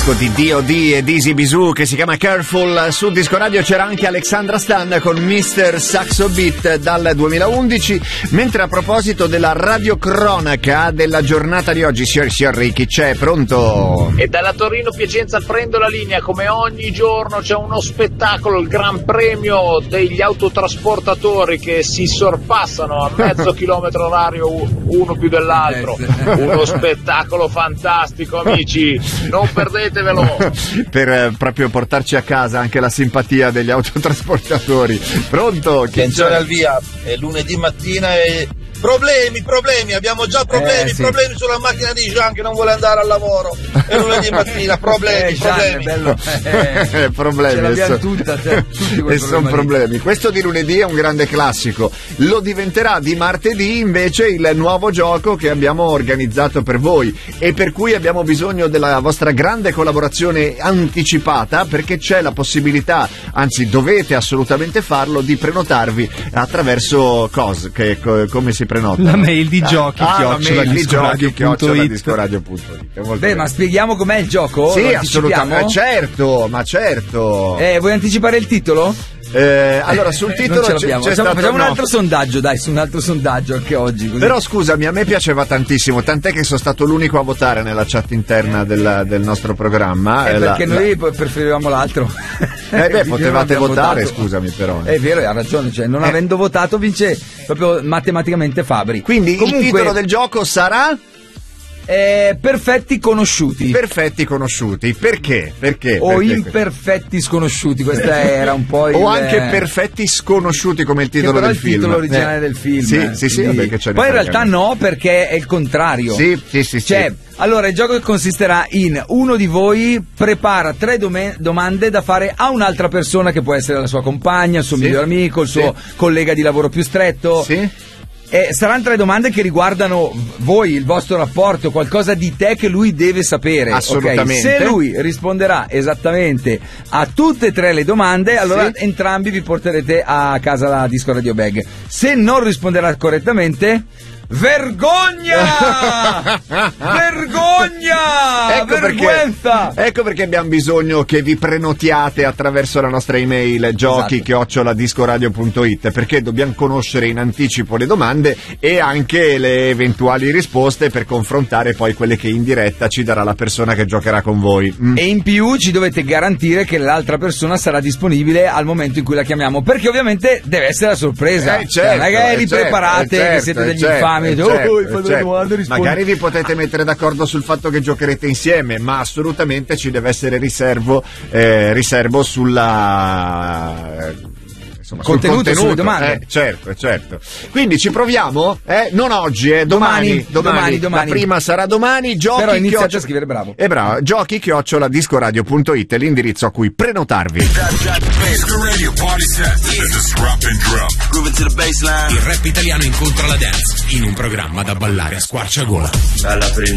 disco di D.O.D. e Dizzy Bisou che si chiama Careful. Su Disco Radio c'era anche Alexandra Stan con Mr. Saxo Beat dal 2011. Mentre a proposito della radiocronaca della giornata di oggi, signor Ricky, c'è pronto? E dalla Torino Piacenza prendo la linea, come ogni giorno c'è uno spettacolo, il Gran Premio degli autotrasportatori che si sorpassano a mezzo chilometro orario uno più dell'altro. Uno spettacolo fantastico, amici, non perdetevelo. Per proprio portarci a casa anche la simpatia degli autotrasportatori. Pronto? Attenzione al via, è lunedì mattina e problemi, abbiamo già problemi sulla macchina di Jean che non vuole andare al lavoro, è lunedì mattina, problemi. Problemi, ce l'abbiamo tutta, e sono problemi. Questo di lunedì è un grande classico, lo diventerà di martedì invece il nuovo gioco che abbiamo organizzato per voi e per cui abbiamo bisogno della vostra grande collaborazione anticipata, perché c'è la possibilità, anzi dovete assolutamente farlo, di prenotarvi attraverso come si prenota? La mail di giochi @discoradio.it. Beh, ma spieghiamo com'è il gioco? Sì, assolutamente, certo. Vuoi anticipare il titolo? Allora sul titolo facciamo un altro sondaggio, dai, su un altro sondaggio anche oggi così. Però scusami, a me piaceva tantissimo, tant'è che sono stato l'unico a votare nella chat interna del nostro programma, perché noi preferivamo l'altro. Potevate votare, scusami, però è vero, ha ragione, cioè non avendo votato vince proprio matematicamente Fabri. Quindi comunque, il titolo del gioco sarà perfetti conosciuti. Perché? O imperfetti sconosciuti, questa era un po' o anche perfetti sconosciuti come il titolo del film. Il titolo originale del film. Sì, vabbè, che c'è. Poi in realtà no, perché è il contrario. Sì. Cioè, allora il gioco consisterà in uno di voi prepara 3 domande da fare a un'altra persona che può essere la sua compagna, il suo miglior amico, il suo collega di lavoro più stretto. Sì. Saranno 3 domande che riguardano voi, il vostro rapporto, qualcosa di te che lui deve sapere. Assolutamente. Okay? Se lui risponderà esattamente a tutte e 3 le domande, allora entrambi vi porterete a casa la Disco Radio Bag. Se non risponderà correttamente, vergogna! Vergogna! Ecco perché abbiamo bisogno che vi prenotiate attraverso la nostra email giochi@discoradio.it, perché dobbiamo conoscere in anticipo le domande e anche le eventuali risposte per confrontare poi quelle che in diretta ci darà la persona che giocherà con voi. E in più ci dovete garantire che l'altra persona sarà disponibile al momento in cui la chiamiamo, perché ovviamente deve essere la sorpresa. Magari preparate che siete degli infami. Magari vi potete mettere d'accordo sul fatto che giocherete insieme, ma assolutamente ci deve essere riservo sulla contenuto sulle domande. Certo. Quindi ci proviamo? Non oggi, domani. La prima sarà domani. Però iniziate a scrivere bravo. Giochi@discoradio.it è l'indirizzo a cui prenotarvi. Il rap italiano incontra la dance in un programma da ballare a squarciagola.